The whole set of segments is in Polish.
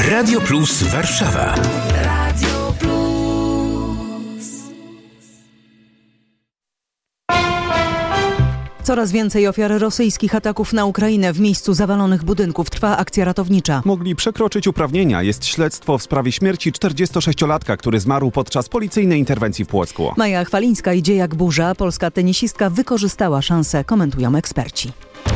Radio Plus Warszawa. Radio Plus. Coraz więcej ofiar rosyjskich ataków na Ukrainę. W miejscu zawalonych budynków trwa akcja ratownicza. Mogli przekroczyć uprawnienia. Jest śledztwo w sprawie śmierci 46-latka, który zmarł podczas policyjnej interwencji w Płocku. Maja Chwalińska idzie jak burza. Polska tenisistka wykorzystała szansę, komentują eksperci.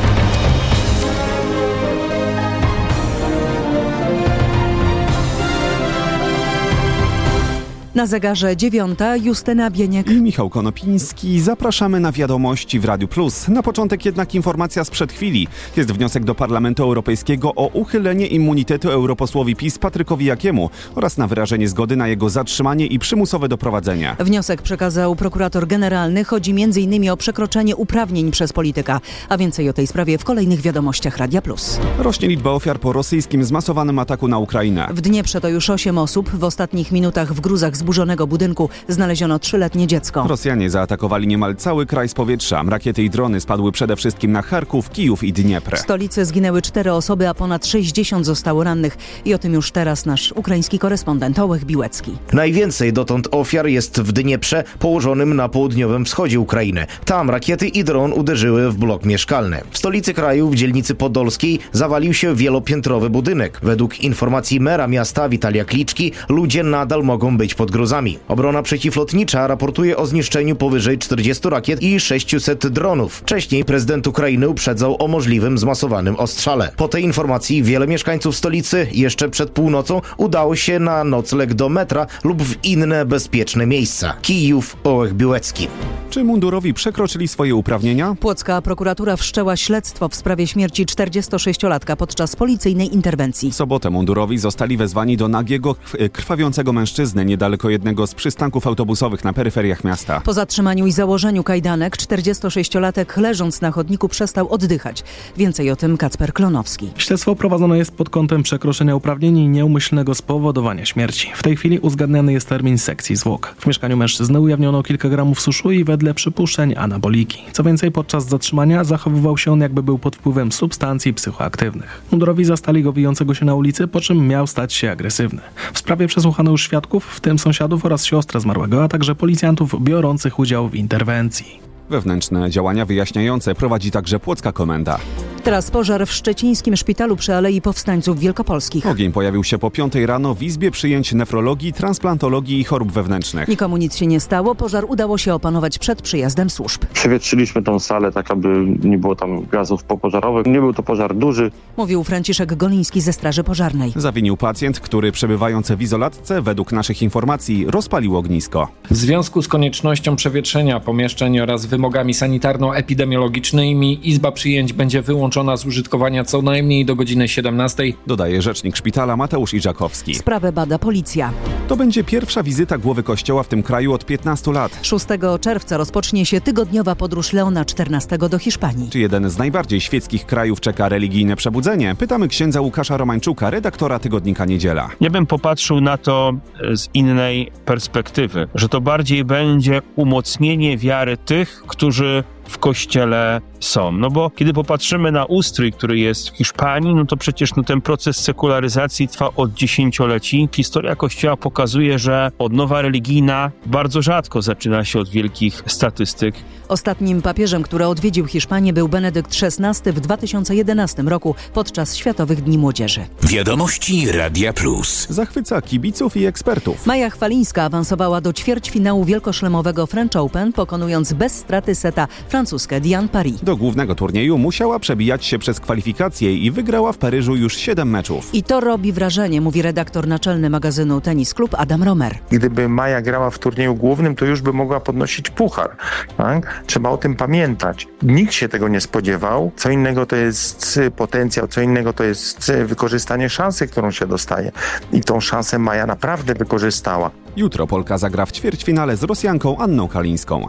Na zegarze 9, Justyna Bieniek i Michał Konopiński. Zapraszamy na wiadomości w Radiu Plus. Na początek jednak informacja sprzed chwili. Jest wniosek do Parlamentu Europejskiego o uchylenie immunitetu europosłowi PiS Patrykowi Jakiemu oraz na wyrażenie zgody na jego zatrzymanie i przymusowe doprowadzenie. Wniosek przekazał prokurator generalny. Chodzi m.in. o przekroczenie uprawnień przez polityka. A więcej o tej sprawie w kolejnych wiadomościach Radia Plus. Rośnie liczba ofiar po rosyjskim zmasowanym ataku na Ukrainę. W Dnieprze to już 8 osób. W ostatnich minutach w gruzach zburzonego budynku znaleziono 3-letnie dziecko. Rosjanie zaatakowali niemal cały kraj z powietrza. Rakiety i drony spadły przede wszystkim na Charków, Kijów i Dniepr. W stolicy zginęły 4 osoby, a ponad 60 zostało rannych. I o tym już teraz nasz ukraiński korespondent Ołech Biłecki. Najwięcej dotąd ofiar jest w Dnieprze, położonym na południowym wschodzie Ukrainy. Tam rakiety i dron uderzyły w blok mieszkalny. W stolicy kraju, w dzielnicy podolskiej, zawalił się wielopiętrowy budynek. Według informacji mera miasta Witalia Kliczki, ludzie nadal mogą być pod grozami. Obrona przeciwlotnicza raportuje o zniszczeniu powyżej 40 rakiet i 600 dronów. Wcześniej prezydent Ukrainy uprzedzał o możliwym zmasowanym ostrzale. Po tej informacji wiele mieszkańców stolicy jeszcze przed północą udało się na nocleg do metra lub w inne bezpieczne miejsca. Kijów, Ołech Biłecki. Czy mundurowi przekroczyli swoje uprawnienia? Płocka prokuratura wszczęła śledztwo w sprawie śmierci 46-latka podczas policyjnej interwencji. W sobotę mundurowi zostali wezwani do nagiego, krwawiącego mężczyzny niedaleko jednego z przystanków autobusowych na peryferiach miasta. Po zatrzymaniu i założeniu kajdanek 46-latek leżąc na chodniku przestał oddychać. Więcej o tym Kacper Klonowski. Śledztwo prowadzone jest pod kątem przekroczenia uprawnień i nieumyślnego spowodowania śmierci. W tej chwili uzgadniany jest termin sekcji zwłok. W mieszkaniu mężczyzny ujawniono kilka gramów suszu i wedle przypuszczeń anaboliki. Co więcej, podczas zatrzymania zachowywał się on, jakby był pod wpływem substancji psychoaktywnych. Mundurowi zastali go wijącego się na ulicy, po czym miał stać się agresywny. W sprawie przesłuchano już świadków, w tym sąsiadów oraz siostrę zmarłego, a także policjantów biorących udział w interwencji. Wewnętrzne działania wyjaśniające prowadzi także Płocka Komenda. Teraz pożar w szczecińskim szpitalu przy Alei Powstańców Wielkopolskich. Ogień pojawił się po 5 rano w Izbie Przyjęć Nefrologii, Transplantologii i Chorób Wewnętrznych. Nikomu nic się nie stało. Pożar udało się opanować przed przyjazdem służb. Przewietrzyliśmy tą salę tak, aby nie było tam gazów popożarowych. Nie był to pożar duży. Mówił Franciszek Goliński ze Straży Pożarnej. Zawinił pacjent, który przebywając w izolatce, według naszych informacji, rozpalił ognisko. W związku z koniecznością przewietrzenia pomieszczeń oraz wymogami sanitarno-epidemiologicznymi Izba Przyjęć będzie wyłączona z użytkowania co najmniej do godziny 17. Dodaje rzecznik szpitala Mateusz Iżakowski. Sprawę bada policja. To będzie pierwsza wizyta głowy kościoła w tym kraju od 15 lat. 6 czerwca rozpocznie się tygodniowa podróż Leona XIV do Hiszpanii. Czy jeden z najbardziej świeckich krajów czeka religijne przebudzenie? Pytamy księdza Łukasza Romańczuka, redaktora tygodnika Niedziela. Ja bym popatrzył na to z innej perspektywy, że to bardziej będzie umocnienie wiary tych, którzy w kościele są. No bo kiedy popatrzymy na ustrój, który jest w Hiszpanii, no to przecież ten proces sekularyzacji trwa od dziesięcioleci. Historia kościoła pokazuje, że odnowa religijna bardzo rzadko zaczyna się od wielkich statystyk. Ostatnim papieżem, który odwiedził Hiszpanię, był Benedykt XVI w 2011 roku podczas Światowych Dni Młodzieży. Wiadomości Radia Plus. Zachwyca kibiców i ekspertów. Maja Chwalińska awansowała do ćwierćfinału wielkoszlemowego French Open, pokonując bez straty seta francuskę Diane Paris. Do głównego turnieju musiała przebijać się przez kwalifikacje i wygrała w Paryżu już 7 meczów. I to robi wrażenie, mówi redaktor naczelny magazynu Tenis Club Adam Romer. Gdyby Maja grała w turnieju głównym, to już by mogła podnosić puchar. Tak? Trzeba o tym pamiętać. Nikt się tego nie spodziewał. Co innego to jest potencjał, co innego to jest wykorzystanie szansy, którą się dostaje. I tą szansę Maja naprawdę wykorzystała. Jutro Polka zagra w ćwierćfinale z Rosjanką Anną Kalińską.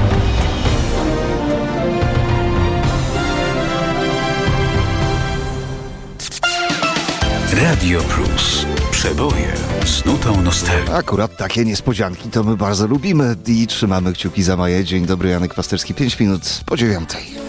Radio Plus. Przeboje z nutą nostalgii. Akurat takie niespodzianki to my bardzo lubimy i trzymamy kciuki za Maję. Dzień dobry, Janek Pasterski, 5 minut po 9.